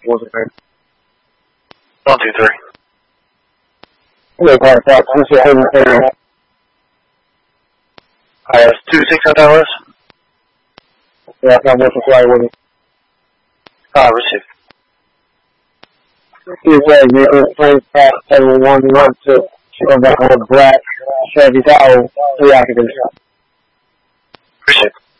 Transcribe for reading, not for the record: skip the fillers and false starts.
wasn't there. 1, 2, 3. Hello, Park Fox. This is Hayden Taylor. That's 26 Dallas. Yeah, I'm with the flight with you. Receive. He's ready to get train past 7112. She'll back on a black Chevy Tahoe, 3 occupants. Receive.